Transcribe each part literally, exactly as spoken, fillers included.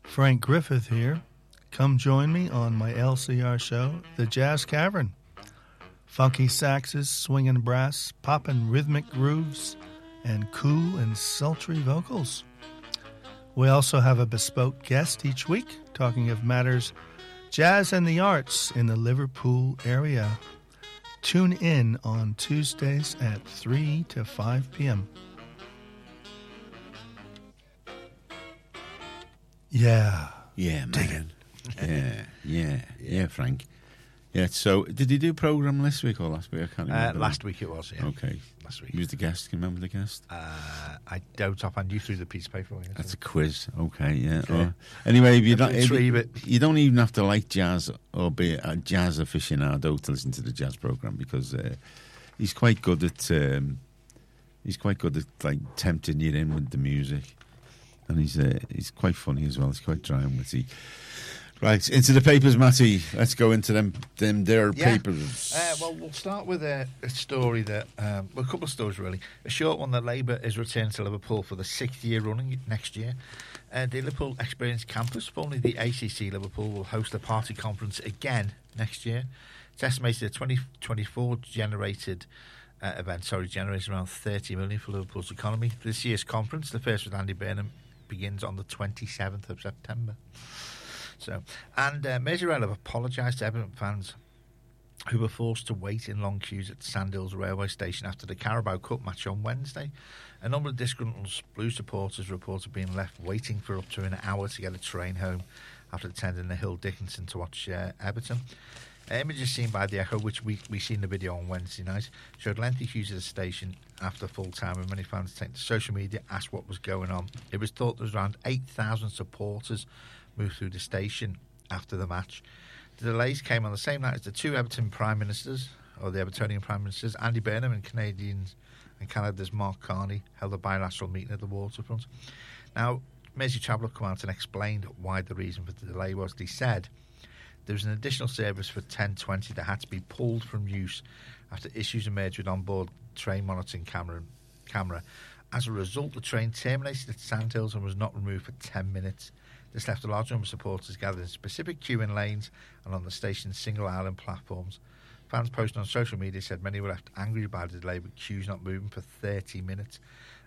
Frank Griffith here. Come join me on my L C R show, The Jazz Cavern. Funky saxes, swinging brass, poppin' rhythmic grooves, and cool and sultry vocals. We also have a bespoke guest each week talking of matters jazz and the arts in the Liverpool area. Tune in on Tuesdays at three to five p.m. Yeah. Yeah, man. Dig it. yeah, yeah, yeah, Frank. Yeah, so did he do programme this week or last week? I can't remember. Uh, last week it was, yeah. Okay. Last week. Who's the guest? Can you remember the guest? Uh, I don't offhand you through the piece of paper. That's a quiz. Okay, yeah. Okay. Or, anyway, if you don't, if Retrieve you, it. you don't even have to like jazz or be a jazz aficionado to listen to the jazz programme because uh, he's quite good at um, he's quite good at like tempting you in with the music, and he's uh, he's quite funny as well. He's quite dry and witty. Right, into the papers, Matty. Let's go into them, them their Yeah. papers. Uh, well, we'll start with a, a story that, um, well, a couple of stories really. A short one that Labour is returning to Liverpool for the sixth year running next year. Uh, the Liverpool Experience Campus, formerly the A C C Liverpool, will host a party conference again next year. It's estimated that twenty twenty-four generated uh, event, sorry, generated around thirty million for Liverpool's economy. This year's conference, the first with Andy Burnham, begins on the twenty-seventh of September. So, and uh, Merseyrail have apologised to Everton fans who were forced to wait in long queues at Sandhills railway station after the Carabao Cup match on Wednesday. A number of disgruntled Blues supporters reported being left waiting for up to an hour to get a train home after attending the Hill Dickinson to watch uh, Everton. Uh, images seen by the Echo, which we we seen the video on Wednesday night, showed lengthy queues at the station after full time, and many fans taking to social media asked what was going on. It was thought there was around eight thousand supporters moved through the station after the match. The delays came on the same night as the two Everton Prime Ministers, or the Evertonian Prime Ministers, Andy Burnham and Canadians and Canada's Mark Carney, held a bilateral meeting at the waterfront. Now, Mersey Travel have come out and explained why the reason for the delay was. They said there was an additional service for ten twenty that had to be pulled from use after issues emerged with onboard train monitoring camera. camera. As a result, the train terminated at Sandhills and was not removed for ten minutes. This left a large number of supporters gathered in specific queuing lanes and on the station's single island platforms. Fans posting on social media said many were left angry by the delay with queues not moving for thirty minutes.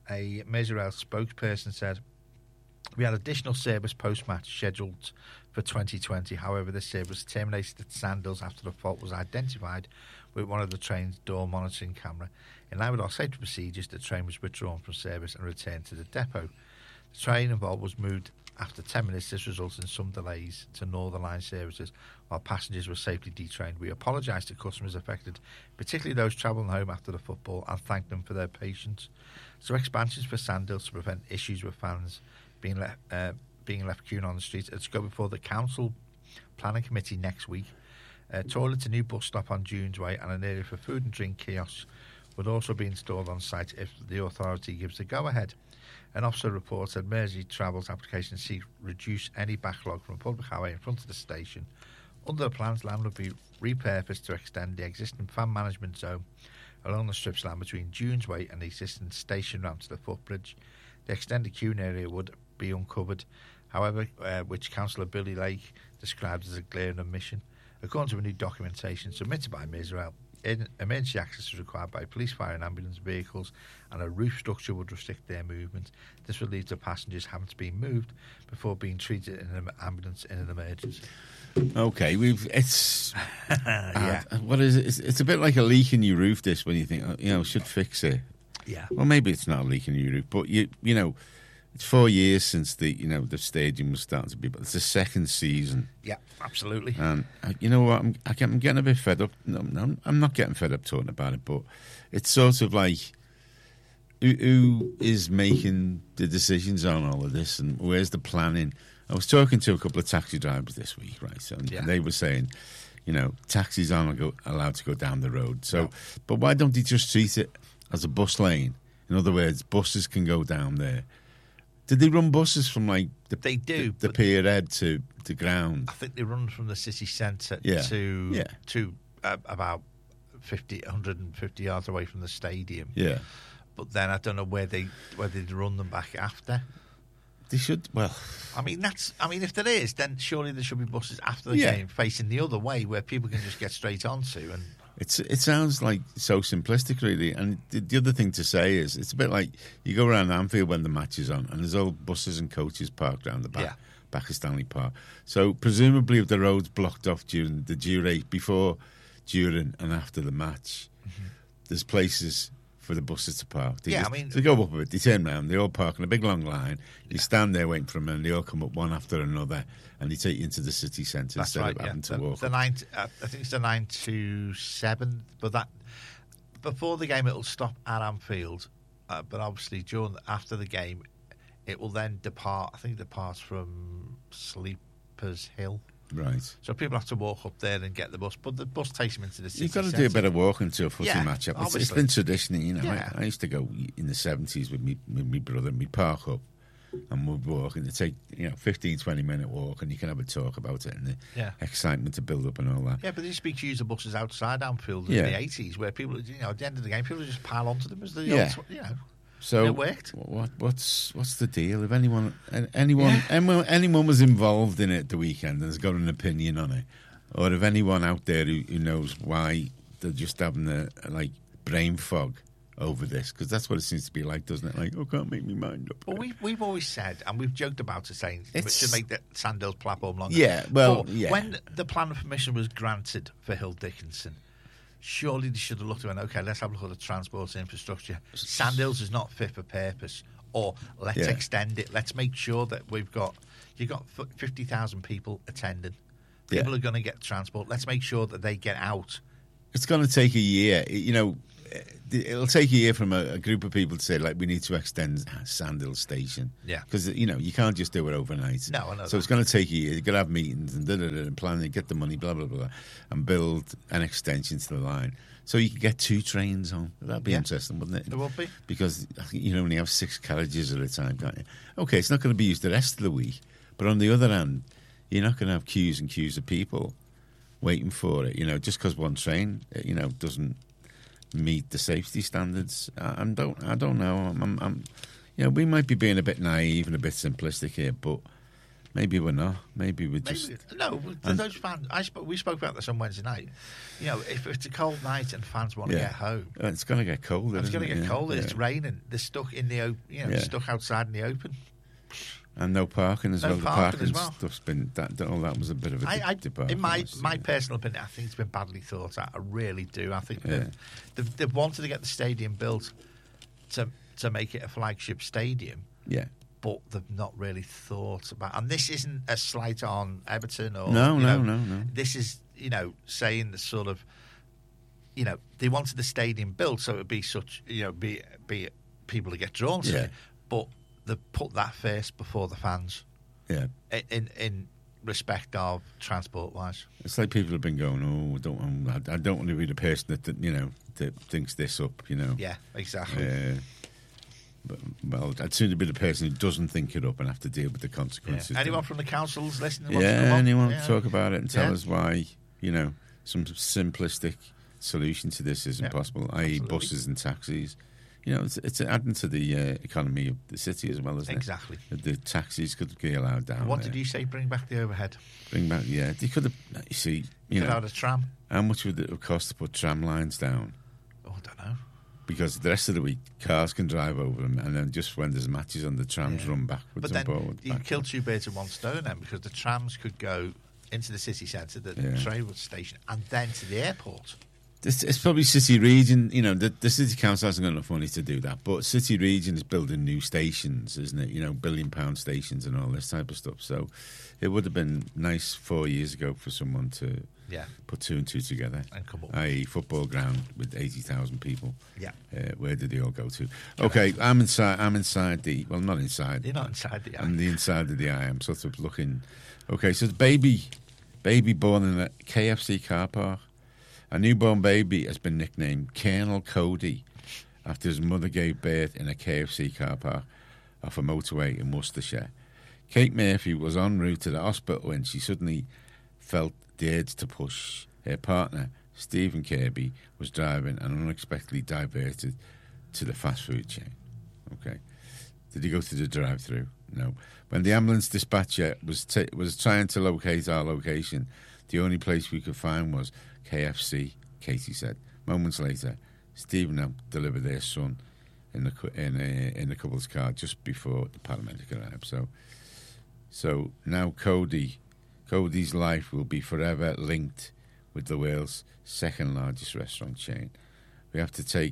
A Merseyrail spokesperson said, "We had additional service post-match scheduled for twenty twenty. However, this service terminated at Sandhills after the fault was identified with one of the train's door monitoring camera. In line with our safety procedures, the train was withdrawn from service and returned to the depot. The train involved was moved after ten minutes. This resulted in some delays to Northern Line services while passengers were safely detrained. We apologise to customers affected, particularly those travelling home after the football, and thank them for their patience." So expansions for Sandhills to prevent issues with fans being left, uh, being left queuing on the streets. It's go before the Council Planning Committee next week. Uh, toilets, a new bus stop on Dunes Way and an area for food and drink kiosks would also be installed on site if the authority gives the go-ahead. An officer report said Mersey Travel's application seeks reduce any backlog from a public highway in front of the station. Under the plans, land would be repurposed to extend the existing fan management zone along the strips land between Dunes Way and the existing station ramp to the footbridge. The extended queuing area would be uncovered, however, uh, which Councillor Billy Lake described as a glaring omission. According to a new documentation submitted by Merseyrail, emergency access is required by police, fire and ambulance vehicles, and a roof structure would restrict their movement. This would lead to passengers having to be moved before being treated in an ambulance in an emergency. Okay, we've it's yeah. uh, what is it? It's, it's a bit like a leak in your roof. This when you think, oh, you know, should fix it. Yeah. Well, maybe it's not a leak in your roof, but you you know, it's four years since the you know the stadium was starting to be. But it's the second season. Yeah, absolutely. And uh, you know what? I'm, I'm getting a bit fed up. No, no, I'm not getting fed up talking about it, but it's sort of like who, who is making the decisions on all of this, and where's the planning? I was talking to a couple of taxi drivers this week, right? So yeah. they were saying, you know, taxis aren't go, allowed to go down the road. So, no. But why don't they just treat it as a bus lane? In other words, buses can go down there. Did they run buses from like the they do the, the pier head to the ground? I think they run from the city centre yeah. to yeah. to uh, about fifty, one hundred fifty yards away from the stadium. Yeah, but then I don't know where they where they run them back after. They should. Well, I mean, that's. I mean, if there is, then surely there should be buses after the Yeah. game facing the other way where people can just get straight onto. And it's it sounds like so simplistic, really. And the, the other thing to say is, it's a bit like you go around Anfield when the match is on, and there's all buses and coaches parked around the back. Yeah. Back of Stanley Park. So presumably, if the road's blocked off during the duration, before, during, and after the match, mm-hmm. there's places for the buses to park. They Yeah, just, I mean- they go up a bit, they turn round, they all park in a big long line. You yeah. stand there waiting for them, and they all come up one after another, and they take you into the city centre that's instead right. of Yeah. having to The, walk. the nine. Uh, I think it's the nine to seven. But that before the game, it'll stop at Anfield. Uh, but obviously, during after the game, it will then depart. I think it departs from Sleepers Hill. Right. So people have to walk up there and get the bus, but the bus takes them into the city You've got to centre. do a bit of walking to a footy Yeah, match up. It's, it's obviously. been traditional, you know. Yeah. I, I used to go in the seventies with me, with me brother, and we'd park up and we'd walk, and it'd take, you know, fifteen, twenty minute walk, and you can have a talk about it and the Yeah. excitement to build up and all that. Yeah, but they used to use the buses outside Anfield in Yeah. the eighties, where people, you know, at the end of the game, people would just pile onto them as the, Yeah. old, you know. So It worked. What what's what's the deal? If anyone anyone Yeah. anyone, anyone was involved in it the weekend and has got an opinion on it, or if anyone out there who, who knows why they're just having a, a like brain fog over this, because that's what it seems to be like, doesn't it? Like, oh, can't make me mind up. Well, we, we've always said, and we've joked about it, saying we It's- should make the Sandhills platform longer. Yeah, well, But yeah. when the plan of permission was granted for Hill Dickinson, surely they should have looked and went, okay, let's have a look at the transport infrastructure. Sandhills is not fit for purpose. Or let's Yeah. extend it. Let's make sure that we've got, you've got fifty thousand people attending. People Yeah. are going to get transport. Let's make sure that they get out. It's going to take a year. You know, it'll take a year from a, a group of people to say, like, we need to extend Sandhill Station. Yeah. Because, you know, you can't just do it overnight. No, I know So that. it's going to take a year. You've got to have meetings and da-da-da, and plan and get the money, blah, blah, blah, and build an extension to the line. So you could get two trains on. That'd be Yeah. interesting, wouldn't it? There will be. Because I think you only have six carriages at a time, can't you? Okay, it's not going to be used the rest of the week. But on the other hand, you're not going to have queues and queues of people waiting for it, you know, just because one train, you know, doesn't meet the safety standards. I, I don't, I don't know. I'm, I'm, I'm, you know, we might be being a bit naive and a bit simplistic here, but maybe we're not. Maybe we're just. Maybe, no, to and- those fans, I spoke, we spoke about this on Wednesday night. You know, if it's a cold night and fans want to Yeah. get home, Uh, It's going to get colder. it's isn't going to it? get Yeah, colder. yeah. It's raining. They're stuck in the open. You know, Yeah. they're stuck outside in the open. And no parking as No well. parking the as parking well. stuff's been that. All that was a bit of a I, I, debacle. in my actually. my personal opinion, I think it's been badly thought out. I really do. I think Yeah. they've, they've, they've wanted to get the stadium built to to make it a flagship stadium, yeah. but they've not really thought about. And this isn't a slight on Everton or No, you no, know, no, no. This is, you know, saying the sort of, you know, they wanted the stadium built so it would be such, you know, be be people to get drawn to Yeah. it, but they put that first before the fans Yeah. in in, in respect of transport wise. It's like people have been going, oh, I don't, want- I don't want to be the person that, that you know, that thinks this up, you know. Yeah, exactly. Uh, but, well, I'd sooner be the person who doesn't think it up and have to deal with the Yeah. consequences. Anyone than- from the councils listening? wants to Yeah, come on? anyone Yeah. talk about it and tell Yeah. us why, you know, some simplistic solution to this isn't Yeah, possible, that is absolutely. buses and taxis. You know, it's, it's adding to the uh, economy of the city as well, isn't Exactly. it? The taxis could be allowed down What there. did you say? Bring back the overhead. Bring back, yeah. They could have, you see, you Get know, out a tram. how much would it have cost to put tram lines down? Oh, I don't know. Because the rest of the week, cars can drive over them, and then just when there's matches on, the trams Yeah. run backwards But then and forwards. you backwards. kill two birds with one stone then, because the trams could go into the city centre, the Yeah. train station, and then to the airport. It's, it's probably City Region, you know, the, the City Council hasn't got enough money to do that, but City Region is building new stations, isn't it? You know, billion pound stations and all this type of stuff. So it would have been nice four years ago for someone to Yeah. put two and two together. And come up. that is, football ground with eighty thousand people. Yeah. Uh, where did they all go to? Okay, I'm inside. I'm inside the. Well, not inside. You're not inside the I'm the inside of the eye. I'm sort of looking. Okay, so the baby, baby born in a K F C car park. A newborn baby has been nicknamed Colonel Cody after his mother gave birth in a K F C car park off a motorway in Worcestershire. Kate Murphy was en route to the hospital when she suddenly felt the urge to push. Her partner, Stephen Kirby, was driving and unexpectedly diverted to the fast food chain. Okay. Did he go to the drive-through? no. When the ambulance dispatcher was ta was trying to locate our location, the only place we could find was K F C, Katie said. Moments later, Steve and Em delivered their son in the in a, in the couple's car just before the paramedic arrived. So, so now Cody, Cody's life will be forever linked with the world's second largest restaurant chain. We have to take,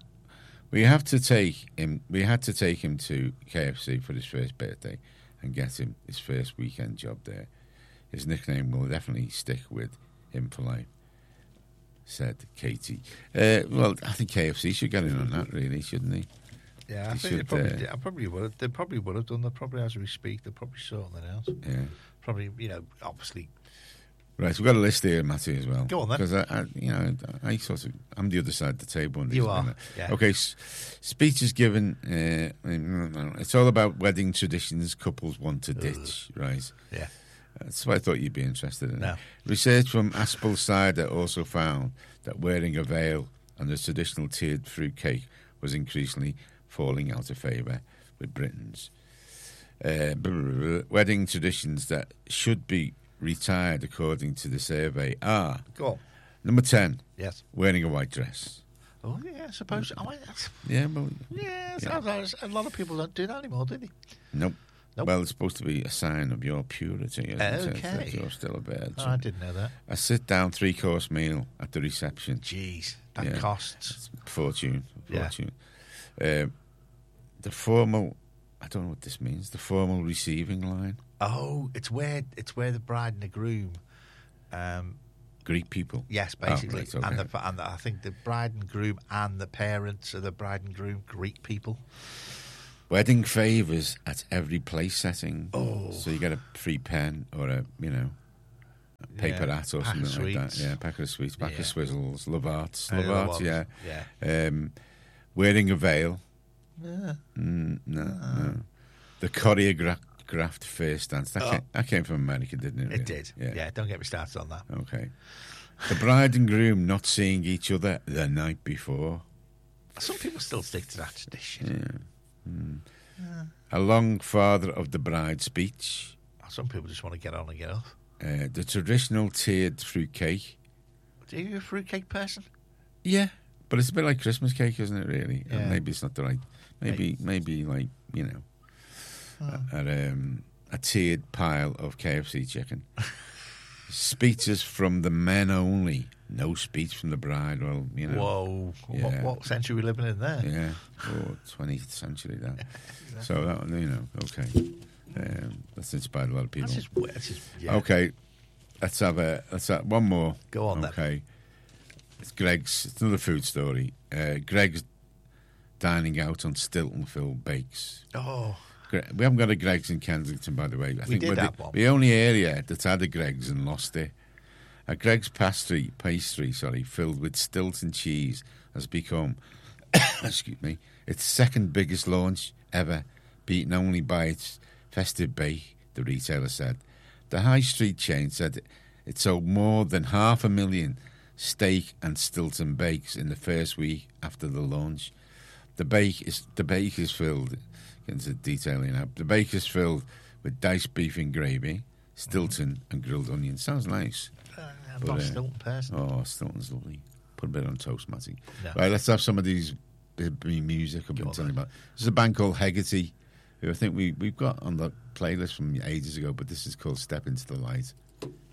we have to take him. We had to take him to K F C for his first birthday and get him his first weekend job there. His nickname will definitely stick with him for life, said Katie. Uh, well, I think K F C should get in on that, really, shouldn't he? Yeah, I He think they should, probably, uh, did. I probably would have. They probably would have done that. Probably as we speak, they're probably sorting that out. Yeah. Probably, you know, obviously. Right, we've got a list here, Matty, as well. Go on, then. Because I, I, you know, I sort of, I'm the other side of the table. On these, You are, isn't it? yeah. Okay, s- speeches given. Uh, it's all about wedding traditions couples want to ditch, right? Yeah. That's why I thought you'd be interested in No. it. Research from Aspel Cider also found that wearing a veil and the traditional tiered fruit cake was increasingly falling out of favour with Britons. Uh, wedding traditions that should be retired, according to the survey, are Go on. number ten, Yes. wearing a white dress. Oh, yeah, I suppose. I mean, that's, Yeah, well, yeah, Yeah. sometimes a lot of people don't do that anymore, do they? nope. Nope. Well, it's supposed to be a sign of your purity, isn't it? Okay. That you're still a virgin. Oh, I didn't know that. A sit-down three-course meal at the reception. Jeez, that Yeah. costs. Fortune. Yeah. Fortune. Uh, the formal, I don't know what this means, the formal receiving line. Oh, it's where it's where the bride and the groom. Um, Greet people. yes, Oh, basically, right, okay. and the and the, I think the bride and groom and the parents of the bride and groom greet people. Wedding favours at every place setting. Oh. So you get a free pen or a, you know, a paper Yeah, hat or pack of something like that. sweets. Yeah, packet of sweets, pack Yeah. of swizzles, love arts. Uh, Love love arts, yeah. arts, yeah. Um, wearing a veil. Yeah. Mm, no, no. The choreographed first dance. That, Oh. came, that came from America, didn't it? It really? did. Yeah. Don't get me started on that. Okay. The bride and groom not seeing each other the night before. Some people still stick to that tradition. Yeah. Mm. A long father of the bride speech. Some people just want to get on and get off. Uh, the traditional tiered fruit cake. Are you a fruitcake person? Yeah, but it's a bit like Christmas cake, isn't it? Really? Yeah. And maybe it's not the right. Maybe, maybe like you know, Oh. a, a, um, a tiered pile of K F C chicken. Speeches from the men only. No speech from the bride. Well, you know. Whoa. Yeah. What, what century are we living in there? Yeah, or twentieth century that. So that you know, okay, um, that's inspired a lot of people. That's just, that's just yeah. Okay, let's have a let's have one more. Go on then. Okay, it's Greg's. It's another food story. Uh, Greg's dining out on Stilton-filled bakes. Oh, Gre- We haven't got a Greg's in Kensington, by the way. I We did we're have the, one. the only area that's had a Greg's and lost it. A Greg's pastry, pastry, sorry, filled with Stilton cheese has become, excuse me, its second biggest launch ever, beaten only by its festive bake, the retailer said. The high street chain said it sold more than half a million steak and Stilton bakes in the first week after the launch. The bake is the bake is filled, into detailing now. The bake is filled with diced beef and gravy, Stilton and grilled onions. Sounds nice. uh, I'm But, not uh, a Stilton person. Oh, Stilton's lovely. Put a bit on toast, Matty. No. Right, let's have some of these bit of music I've been Go on, telling you then. about. There's a band called Hegarty, who I think we, we've got on the playlist from ages ago, but this is called Step Into the Light.